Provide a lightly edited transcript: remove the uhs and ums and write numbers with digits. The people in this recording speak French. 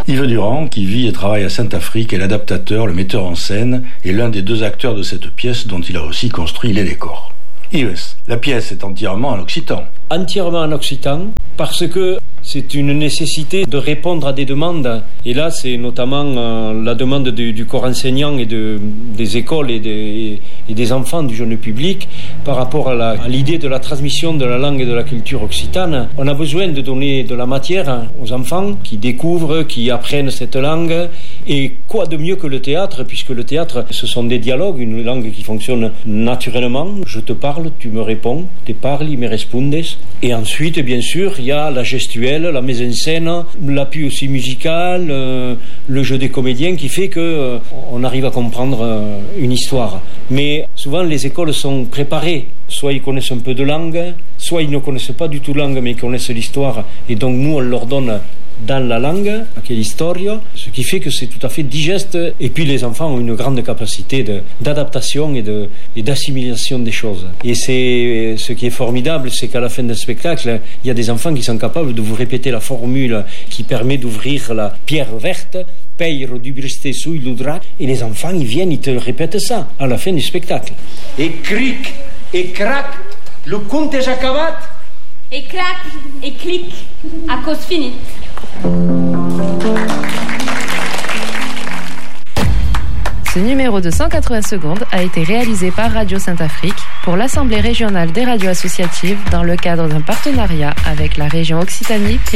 Yves Durand, qui vit et travaille à Saint-Afrique, est l'adaptateur, le metteur en scène et l'un des 2 acteurs de cette pièce dont il a aussi construit les décors. Yves, la pièce est entièrement en occitan. Entièrement en occitan, parce que c'est une nécessité de répondre à des demandes. Et là, c'est notamment la demande du corps enseignant et des écoles et des enfants du jeune public par rapport à l'idée de la transmission de la langue et de la culture occitane. On a besoin de donner de la matière aux enfants qui découvrent, qui apprennent cette langue. Et quoi de mieux que le théâtre, puisque le théâtre, ce sont des dialogues, une langue qui fonctionne naturellement. Je te parle, tu me réponds, te parli, me respondes. Et ensuite, bien sûr, il y a la gestuelle, la mise en scène, l'appui aussi musical, le jeu des comédiens qui fait que on arrive à comprendre une histoire. Mais souvent, les écoles sont préparées. Soit ils connaissent un peu de langue, soit ils ne connaissent pas du tout langue, mais ils connaissent l'histoire. Et donc, nous, on leur donne dans la langue, quelle histoire, ce qui fait que c'est tout à fait digeste. Et puis les enfants ont une grande capacité d'adaptation et d'assimilation des choses. Et c'est ce qui est formidable, c'est qu'à la fin d'un spectacle, il y a des enfants qui sont capables de vous répéter la formule qui permet d'ouvrir la pierre verte. Peiro du Bristé sous l'Oudra, et les enfants ils viennent, ils te répètent ça à la fin du spectacle. Et cric, et crac, le compte est acabat. Et crac, et clic, à cause finie. Ce numéro de 180 secondes a été réalisé par Radio Saint-Afrique pour l'Assemblée régionale des radios associatives dans le cadre d'un partenariat avec la région Occitanie.